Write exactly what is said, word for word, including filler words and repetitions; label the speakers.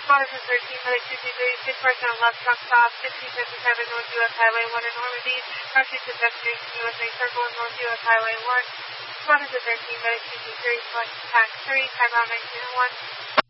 Speaker 1: Madison thirteen, Medic two two three, six person on left truck stop, sixteen fifty-seven North U S Highway one in Normandy, proceed to destination U S A Circle and North U S Highway one. Madison thirteen, Medic two two three, select tax three, time out nineteen oh one.